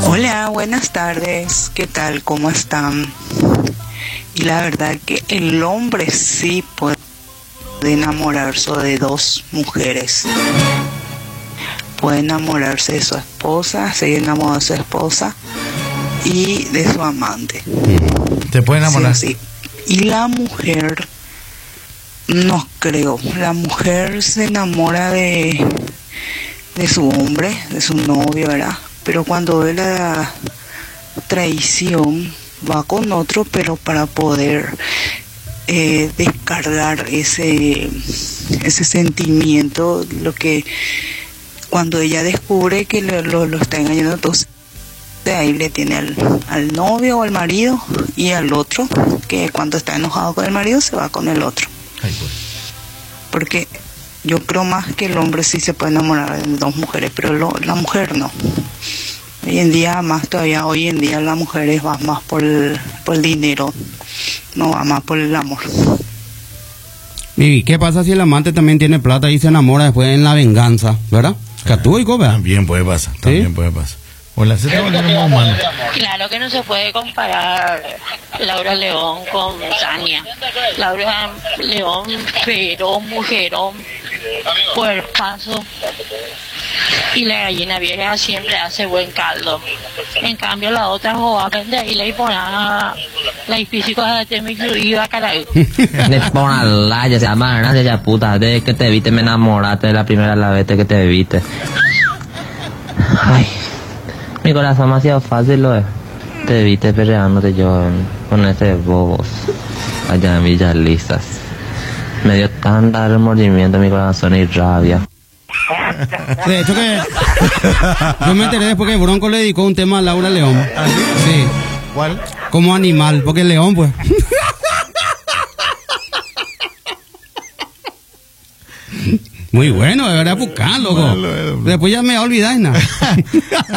Hola, buenas tardes. ¿Qué tal? ¿Cómo están? Y la verdad que el hombre sí puede enamorarse de dos mujeres. Puede enamorarse de su esposa, seguir enamorado de su esposa y de su amante. ¿Te puede enamorar? Sí, sí. Y la mujer, no creo. La mujer se enamora de su hombre, de su novio, ¿verdad? Pero cuando ve la traición, va con otro, pero para poder descargar ese sentimiento, lo que cuando ella descubre que lo está engañando, entonces ahí le tiene al novio o al marido, y al otro, que cuando está enojado con el marido se va con el otro. Ay, pues. Porque yo creo más que el hombre sí se puede enamorar de dos mujeres, pero la mujer no. Hoy en día, más todavía, hoy en día las mujeres van más por el dinero, no va más por el amor. ¿Y qué pasa si el amante también tiene plata y se enamora después en la venganza, verdad? También puede pasar, también puede pasar. Hola, se está volviendo muy humano. Claro que no se puede comparar Laura León con Tania. Laura León, pero mujerón, cuerpazo. Y la gallina vieja siempre hace buen caldo. En cambio la otra joa vende y le pone la físico de mi iba caray. Le pone la ya se llama Ana ya puta, de que te viste me enamoraste de la primera la vez que te viste. Ay, mi corazón demasiado fácil lo es. Te viste peleándote yo con ese bobos allá en Villas Lisas. Me dio tanta remordimiento en mi corazón y rabia. De hecho que yo me enteré después que Bronco le dedicó un tema a Laura León. ¿Ah, sí? Sí. ¿Cuál? Como animal, porque el león pues. Muy bueno, de verdad, buscar, loco. Malo, Después ya me olvidáis nada.